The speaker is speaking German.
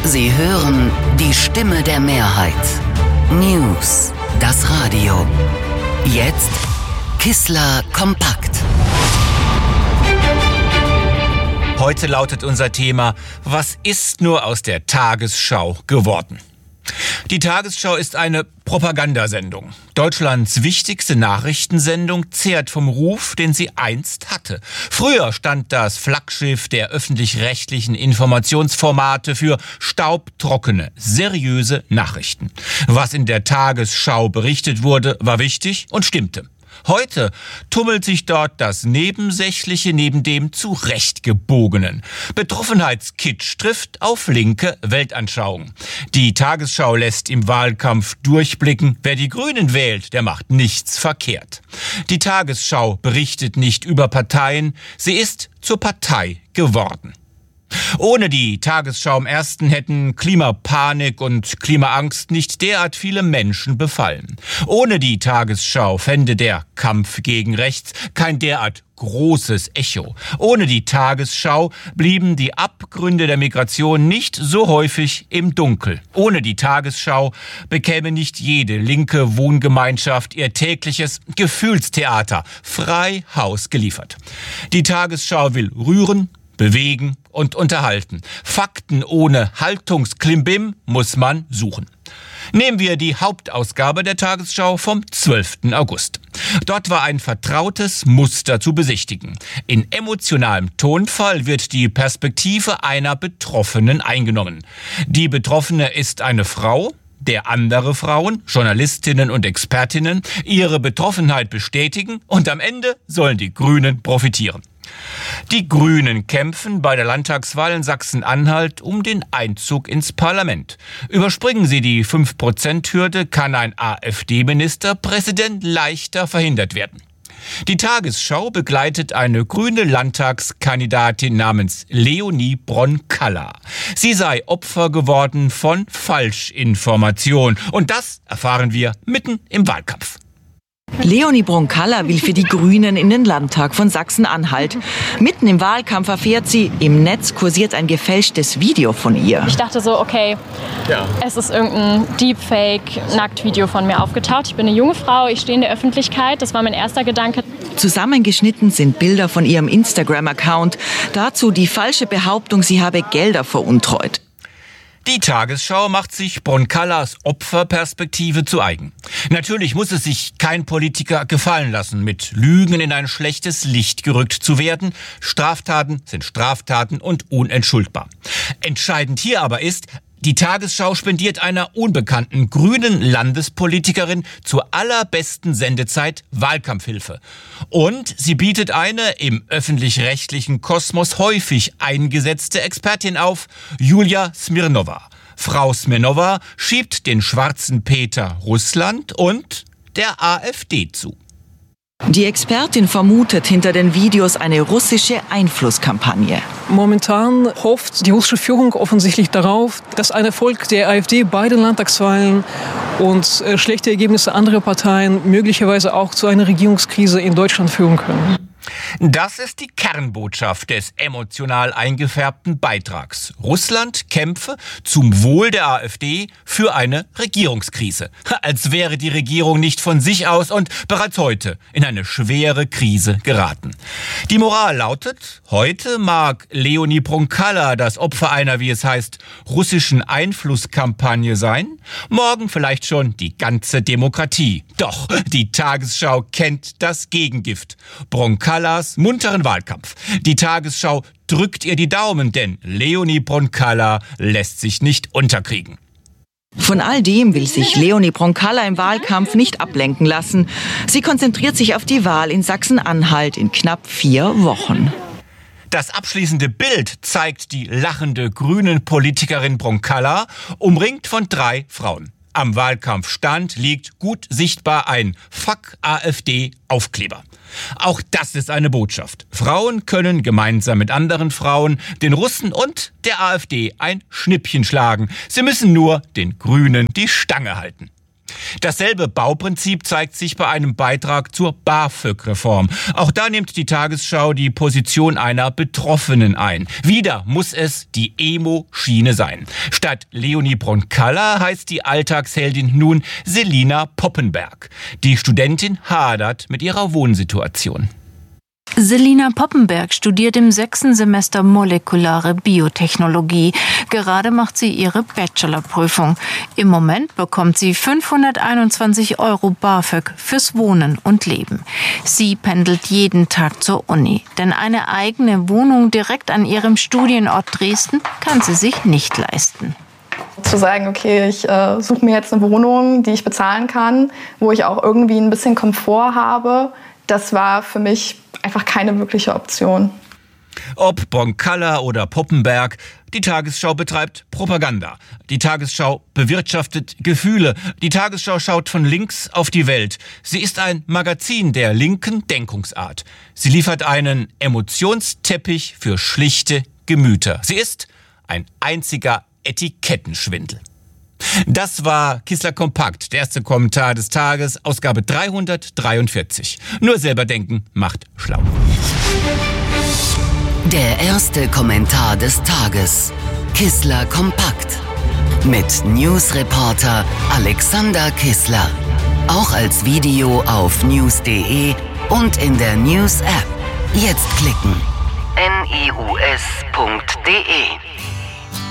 Sie hören die Stimme der Mehrheit. News, das Radio. Jetzt Kissler kompakt. Heute lautet unser Thema: Was ist nur aus der Tagesschau geworden? Die Tagesschau ist eine Propagandasendung. Deutschlands wichtigste Nachrichtensendung zehrt vom Ruf, den sie einst hatte. Früher stand das Flaggschiff der öffentlich-rechtlichen Informationsformate für staubtrockene, seriöse Nachrichten. Was in der Tagesschau berichtet wurde, war wichtig und stimmte. Heute tummelt sich dort das Nebensächliche neben dem Zurechtgebogenen. Betroffenheitskitsch trifft auf linke Weltanschauung. Die Tagesschau lässt im Wahlkampf durchblicken: Wer die Grünen wählt, der macht nichts verkehrt. Die Tagesschau berichtet nicht über Parteien, sie ist zur Partei geworden. Ohne die Tagesschau im Ersten hätten Klimapanik und Klimaangst nicht derart viele Menschen befallen. Ohne die Tagesschau fände der Kampf gegen rechts kein derart großes Echo. Ohne die Tagesschau blieben die Abgründe der Migration nicht so häufig im Dunkel. Ohne die Tagesschau bekäme nicht jede linke Wohngemeinschaft ihr tägliches Gefühlstheater frei Haus geliefert. Die Tagesschau will rühren, bewegen und unterhalten. Fakten ohne Haltungsklimbim muss man suchen. Nehmen wir die Hauptausgabe der Tagesschau vom 12. August. Dort war ein vertrautes Muster zu besichtigen. In emotionalem Tonfall wird die Perspektive einer Betroffenen eingenommen. Die Betroffene ist eine Frau, der andere Frauen, Journalistinnen und Expertinnen, ihre Betroffenheit bestätigen, und am Ende sollen die Grünen profitieren. Die Grünen kämpfen bei der Landtagswahl in Sachsen-Anhalt um den Einzug ins Parlament. Überspringen sie die 5%-Hürde, kann ein AfD-Ministerpräsident leichter verhindert werden. Die Tagesschau begleitet eine grüne Landtagskandidatin namens Leonie Bronkaller. Sie sei Opfer geworden von Falschinformation. Und das erfahren wir mitten im Wahlkampf. Leonie Bronkaller will für die Grünen in den Landtag von Sachsen-Anhalt. Mitten im Wahlkampf erfährt sie, im Netz kursiert ein gefälschtes Video von ihr. Ich dachte so, okay, Es ist irgendein Deepfake-Nacktvideo von mir aufgetaucht. Ich bin eine junge Frau, ich stehe in der Öffentlichkeit, das war mein erster Gedanke. Zusammengeschnitten sind Bilder von ihrem Instagram-Account. Dazu die falsche Behauptung, sie habe Gelder veruntreut. Die Tagesschau macht sich Bronkallers Opferperspektive zu eigen. Natürlich muss es sich kein Politiker gefallen lassen, mit Lügen in ein schlechtes Licht gerückt zu werden. Straftaten sind Straftaten und unentschuldbar. Entscheidend hier aber ist: Die Tagesschau spendiert einer unbekannten grünen Landespolitikerin zur allerbesten Sendezeit Wahlkampfhilfe. Und sie bietet eine im öffentlich-rechtlichen Kosmos häufig eingesetzte Expertin auf, Julia Smirnova. Frau Smirnova schiebt den schwarzen Peter Russland und der AfD zu. Die Expertin vermutet hinter den Videos eine russische Einflusskampagne. Momentan hofft die russische Führung offensichtlich darauf, dass ein Erfolg der AfD bei den Landtagswahlen und schlechte Ergebnisse anderer Parteien möglicherweise auch zu einer Regierungskrise in Deutschland führen können. Das ist die Kernbotschaft des emotional eingefärbten Beitrags. Russland kämpfe zum Wohl der AfD für eine Regierungskrise. Als wäre die Regierung nicht von sich aus und bereits heute in eine schwere Krise geraten. Die Moral lautet: Heute mag Leonie Bronkaller das Opfer einer, wie es heißt, russischen Einflusskampagne sein. Morgen vielleicht schon die ganze Demokratie. Doch die Tagesschau kennt das Gegengift: Bronkallers munteren Wahlkampf. Die Tagesschau drückt ihr die Daumen, denn Leonie Bronkaller lässt sich nicht unterkriegen. Von all dem will sich Leonie Bronkaller im Wahlkampf nicht ablenken lassen. Sie konzentriert sich auf die Wahl in Sachsen-Anhalt in knapp 4 Wochen. Das abschließende Bild zeigt die lachende grünen Politikerin Bronkaller, umringt von 3 Frauen. Am Wahlkampfstand liegt gut sichtbar ein Fuck AfD-Aufkleber. Auch das ist eine Botschaft. Frauen können gemeinsam mit anderen Frauen den Russen und der AfD ein Schnippchen schlagen. Sie müssen nur den Grünen die Stange halten. Dasselbe Bauprinzip zeigt sich bei einem Beitrag zur BAföG-Reform. Auch da nimmt die Tagesschau die Position einer Betroffenen ein. Wieder muss es die Emo-Schiene sein. Statt Leonie Bronkaller heißt die Alltagsheldin nun Selina Poppenberg. Die Studentin hadert mit ihrer Wohnsituation. Selina Poppenberg studiert im 6. Semester molekulare Biotechnologie. Gerade macht sie ihre Bachelorprüfung. Im Moment bekommt sie 521 € BAföG fürs Wohnen und Leben. Sie pendelt jeden Tag zur Uni, denn eine eigene Wohnung direkt an ihrem Studienort Dresden kann sie sich nicht leisten. Zu sagen, okay, ich suche mir jetzt eine Wohnung, die ich bezahlen kann, wo ich auch irgendwie ein bisschen Komfort habe, das war für mich einfach keine wirkliche Option. Ob Bronkaller oder Poppenberg, die Tagesschau betreibt Propaganda. Die Tagesschau bewirtschaftet Gefühle. Die Tagesschau schaut von links auf die Welt. Sie ist ein Magazin der linken Denkungsart. Sie liefert einen Emotionsteppich für schlichte Gemüter. Sie ist ein einziger Etikettenschwindel. Das war Kissler Kompakt, der erste Kommentar des Tages, Ausgabe 343. Nur selber denken macht schlau. Der erste Kommentar des Tages. Kissler Kompakt. Mit Newsreporter Alexander Kissler. Auch als Video auf news.de und in der News-App. Jetzt klicken. news.de